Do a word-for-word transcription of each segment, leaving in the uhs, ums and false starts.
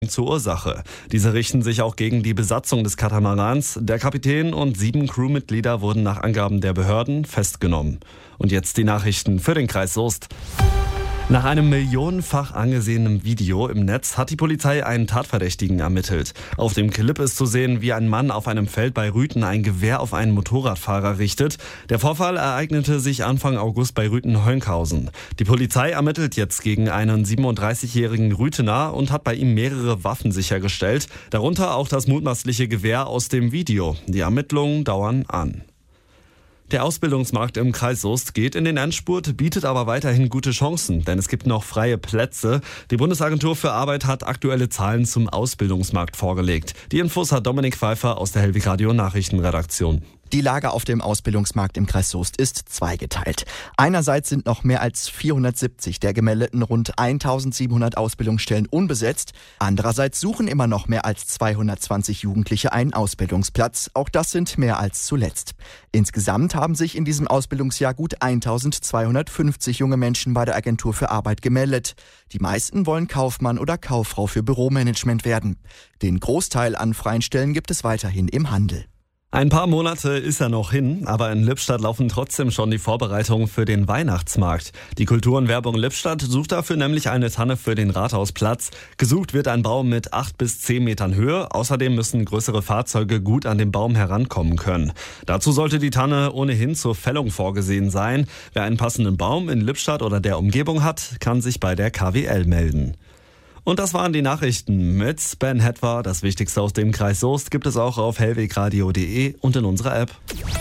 zur Ursache. Diese richten sich auch gegen die Besatzung des Katamarans. Der Kapitän und sieben Crewmitglieder wurden nach Angaben der Behörden festgenommen. Und jetzt die Nachrichten für den Kreis Soest. Nach einem millionenfach angesehenen Video im Netz hat die Polizei einen Tatverdächtigen ermittelt. Auf dem Clip ist zu sehen, wie ein Mann auf einem Feld bei Rüthen ein Gewehr auf einen Motorradfahrer richtet. Der Vorfall ereignete sich Anfang August bei Rüthen-Hönkhausen. Die Polizei ermittelt jetzt gegen einen siebenunddreißigjährigen Rüthener und hat bei ihm mehrere Waffen sichergestellt, darunter auch das mutmaßliche Gewehr aus dem Video. Die Ermittlungen dauern an. Der Ausbildungsmarkt im Kreis Soest geht in den Endspurt, bietet aber weiterhin gute Chancen, denn es gibt noch freie Plätze. Die Bundesagentur für Arbeit hat aktuelle Zahlen zum Ausbildungsmarkt vorgelegt. Die Infos hat Dominik Pfeiffer aus der Hellwig Radio Nachrichtenredaktion. Die Lage auf dem Ausbildungsmarkt im Kreis Soest ist zweigeteilt. Einerseits sind noch mehr als vierhundertsiebzig der gemeldeten rund eintausendsiebenhundert Ausbildungsstellen unbesetzt. Andererseits suchen immer noch mehr als zweihundertzwanzig Jugendliche einen Ausbildungsplatz. Auch das sind mehr als zuletzt. Insgesamt haben sich in diesem Ausbildungsjahr gut eintausendzweihundertfünfzig junge Menschen bei der Agentur für Arbeit gemeldet. Die meisten wollen Kaufmann oder Kauffrau für Büromanagement werden. Den Großteil an freien Stellen gibt es weiterhin im Handel. Ein paar Monate ist er noch hin, aber in Lippstadt laufen trotzdem schon die Vorbereitungen für den Weihnachtsmarkt. Die Kultur- und Werbung Lippstadt sucht dafür nämlich eine Tanne für den Rathausplatz. Gesucht wird ein Baum mit acht bis zehn Metern Höhe. Außerdem müssen größere Fahrzeuge gut an den Baum herankommen können. Dazu sollte die Tanne ohnehin zur Fällung vorgesehen sein. Wer einen passenden Baum in Lippstadt oder der Umgebung hat, kann sich bei der K W L melden. Und das waren die Nachrichten mit Ben Hetwer. Das Wichtigste aus dem Kreis Soest gibt es auch auf hellwegradio punkt de und in unserer App.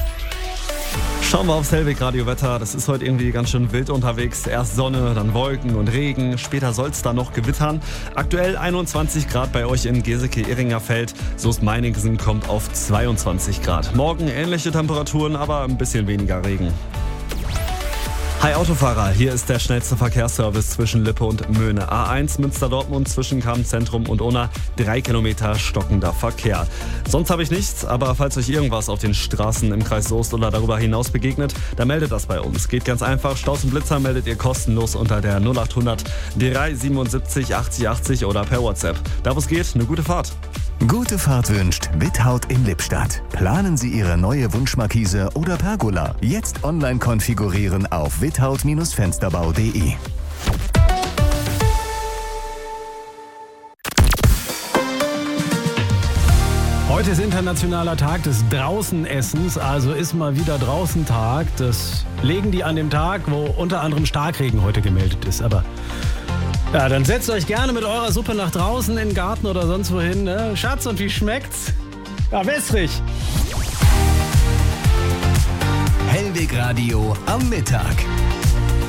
Schauen wir aufs Hellwig-Radio-Wetter. Das ist heute irgendwie ganz schön wild unterwegs. Erst Sonne, dann Wolken und Regen. Später soll es da noch gewittern. Aktuell einundzwanzig Grad bei euch in Geseke-Ehringerfeld. Soest-Meiningen kommt auf zweiundzwanzig Grad. Morgen ähnliche Temperaturen, aber ein bisschen weniger Regen. Hi Autofahrer, hier ist der schnellste Verkehrsservice zwischen Lippe und Möhne. A eins Münster-Dortmund zwischen Kamm-Zentrum und Unna, drei Kilometer stockender Verkehr. Sonst habe ich nichts, aber falls euch irgendwas auf den Straßen im Kreis Soest oder darüber hinaus begegnet, dann meldet das bei uns. Geht ganz einfach, Staus und Blitzer meldet ihr kostenlos unter der null acht hundert dreihundertsiebenundsiebzig achtzig achtzig oder per WhatsApp. Da wo es geht, eine gute Fahrt. Gute Fahrt wünscht Withaut in Lippstadt. Planen Sie Ihre neue Wunschmarkise oder Pergola. Jetzt online konfigurieren auf withaut Fensterbau punkt de. Heute ist internationaler Tag des Draußenessens, also ist mal wieder Draußentag. Das legen die an dem Tag, wo unter anderem Starkregen heute gemeldet ist. Aber ja, dann setzt euch gerne mit eurer Suppe nach draußen in den Garten oder sonst wohin. Ne? Schatz, und wie schmeckt's? Ja, wässrig. Hellwig Radio am Mittag.